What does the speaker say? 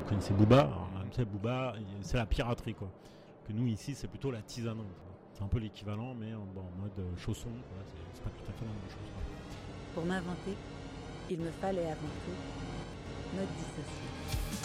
connaissez Booba. Alors, tu sais, Booba, c'est la piraterie, quoi. Que nous, ici, c'est plutôt la tisanant. C'est un peu l'équivalent, mais en mode chausson. Voilà, c'est pas tout à fait la même chose, quoi. Pour m'inventer, il me fallait avant tout me dissocier.